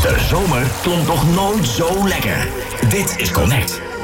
De zomer klonk nog nooit zo lekker. Dit is Connect.